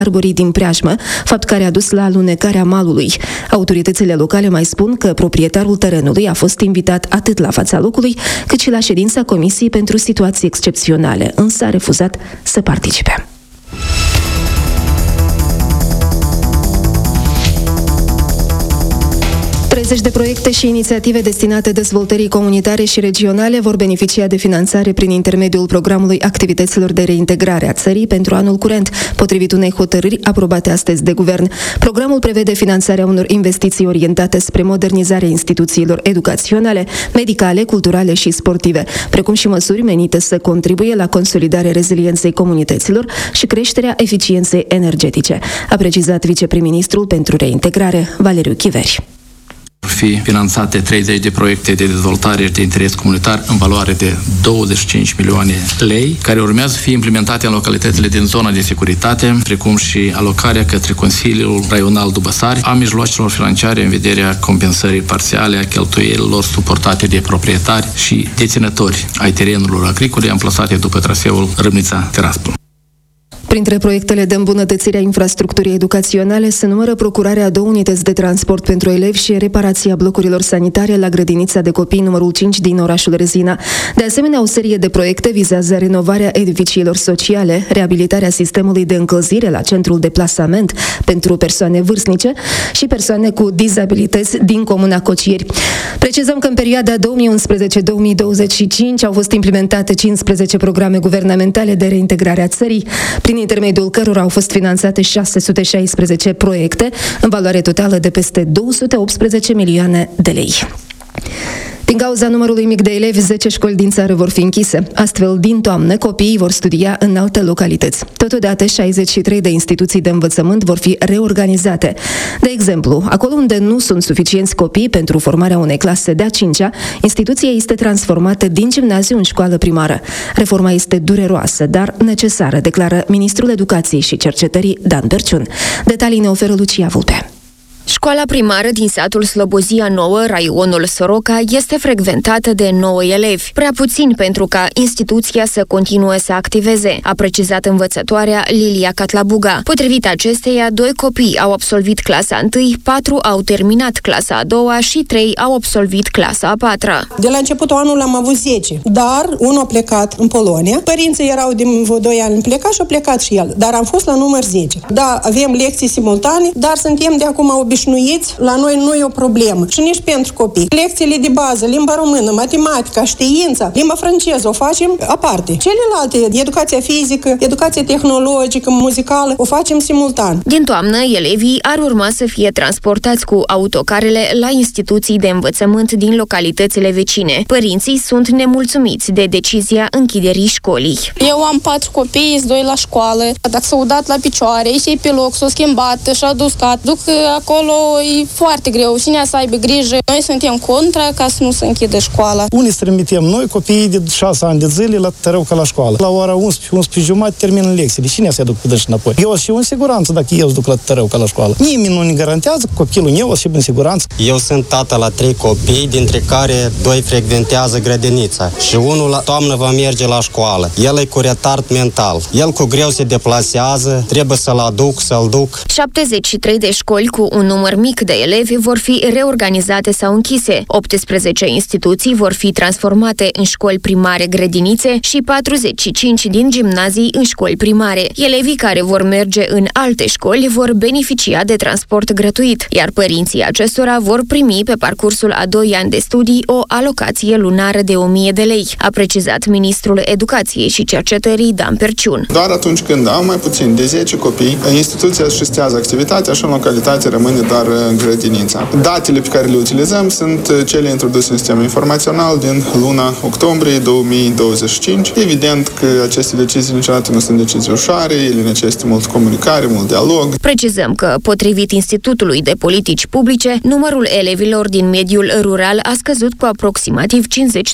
arborii din preajmă, fapt care a dus la alunecarea malului. Autoritățile locale mai spun că proprietarul terenului a fost invitat atât la fața locului, cât și la ședința Comisiei pentru Situații Excepționale, însă a refuzat să participe. 30 de proiecte și inițiative destinate dezvoltării comunitare și regionale vor beneficia de finanțare prin intermediul programului activităților de reintegrare a țării pentru anul curent, potrivit unei hotărâri aprobate astăzi de guvern. Programul prevede finanțarea unor investiții orientate spre modernizarea instituțiilor educaționale, medicale, culturale și sportive, precum și măsuri menite să contribuie la consolidarea rezilienței comunităților și creșterea eficienței energetice, a precizat viceprim-ministrul pentru reintegrare, Valeriu Chiveri. Vor fi finanțate 30 de proiecte de dezvoltare de interes comunitar în valoare de 25 milioane lei, care urmează să fie implementate în localitățile din zona de securitate, precum și alocarea către Consiliul Raional Dubăsari a mijloacelor financiare în vederea compensării parțiale a cheltuielilor suportate de proprietari și deținători ai terenurilor agricole amplasate după traseul Râmnița-Tiraspol. Printre proiectele de îmbunătățire a infrastructurii educaționale se numără procurarea a 2 unități de transport pentru elevi și reparația blocurilor sanitare la grădinița de copii numărul 5 din orașul Rezina. De asemenea, o serie de proiecte vizează renovarea edificiilor sociale, reabilitarea sistemului de încălzire la centrul de plasament pentru persoane vârstnice și persoane cu dizabilități din comuna Cocieri. Precizăm că în perioada 2011-2025 au fost implementate 15 programe guvernamentale de reintegrare a țării, prin intermediul cărora au fost finanțate 616 proiecte, în valoare totală de peste 218 milioane de lei. Din cauza numărului mic de elevi, 10 școli din țară vor fi închise. Astfel, din toamnă, copiii vor studia în alte localități. Totodată, 63 de instituții de învățământ vor fi reorganizate. De exemplu, acolo unde nu sunt suficienți copii pentru formarea unei clase de a 5-a, instituția este transformată din gimnaziu în școală primară. Reforma este dureroasă, dar necesară, declară Ministrul Educației și Cercetării, Dan Berciun. Detalii ne oferă Lucia Vulpe. Școala primară din satul Slobozia Nouă, raionul Soroca, este frecventată de 9 elevi, prea puțin pentru ca instituția să continue să activeze, a precizat învățătoarea Lilia Catlabuga. Potrivit acesteia, 2 copii au absolvit clasa 1, 4 au terminat clasa a 2 și 3 au absolvit clasa a 4-a. De la începutul anului am avut 10, dar unul a plecat în Polonia. Părinții erau din 2 ani plecat și a plecat și el, dar am fost la număr 10. Da, avem lecții simultane, dar suntem de acum obișnuiți. La noi nu e o problemă și nici pentru copii. Lecțiile de bază, limba română, matematica, știința, limba franceză o facem aparte. Celelalte, educația fizică, educația tehnologică, muzicală, o facem simultan. Din toamnă, elevii ar urma să fie transportați cu autocarele la instituții de învățământ din localitățile vecine. Părinții sunt nemulțumiți de decizia închiderii școlii. Eu am 4 copii, 2 la școală. Dacă s-au dat la picioare, ei pe loc, s-au schimbat și-au duscat. Duc acolo e foarte greu. Cine să aibă grijă? Noi suntem contra ca să nu se închidă școala. Unii trimitem noi, copiii de 6 ani de zile, la Tărăuca la școală. La ora 11 jumătate termină lecțiile. Cine să-i aduc pe dâși înapoi? Eu și în siguranță dacă eu duc la Tărăuca la școală. Nimeni nu ne garantează că copilul meu o să fie în siguranță. Eu sunt tată la 3 copii, dintre care 2 frecventează grădinița și unul la toamnă va merge la școală. El e cu retard mental. El cu greu se deplasează, trebuie să-l aduc, să-l duc. 73 de școli cu un număr mic de elevi vor fi reorganizate sau închise. 18 instituții vor fi transformate în școli primare grădinițe și 45 din gimnazii în școli primare. Elevii care vor merge în alte școli vor beneficia de transport gratuit, iar părinții acestora vor primi pe parcursul a 2 ani de studii o alocație lunară de 1000 de lei, a precizat Ministrul Educației și Cercetării, Dan Berciun. Doar atunci când am mai puțin de 10 copii, instituția își șestează activitatea și în localitate rămâne doar grădinița. Datele pe care le utilizăm sunt cele introduse în sistemul informațional din luna octombrie 2025. Evident că aceste decizii niciodată nu sunt decizii ușoare, ele necesită mult comunicare, mult dialog. Precizăm că, potrivit Institutului de Politici Publice, numărul elevilor din mediul rural a scăzut cu aproximativ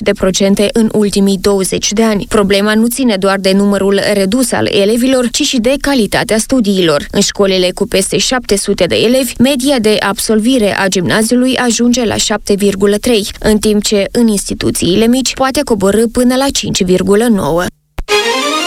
50% în ultimii 20 de ani. Problema nu ține doar de numărul redus al elevilor, ci și de calitatea studiilor. În școlile cu peste 700 de elevi, media de absolvire a gimnaziului ajunge la 7,3, în timp ce în instituțiile mici poate coborî până la 5,9.